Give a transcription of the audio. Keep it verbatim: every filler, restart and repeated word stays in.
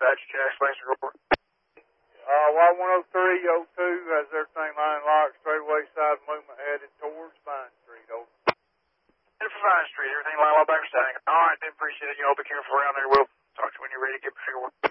Dispatch, Jack Spencer report. Uh, Y one oh three oh two has everything line locked, straightaway side movement headed towards Vine Street, over. Headed for Vine Street, everything line locked back for standing. All right, then appreciate it. Y'all be careful around there. We'll talk to you when you're ready to get figure one.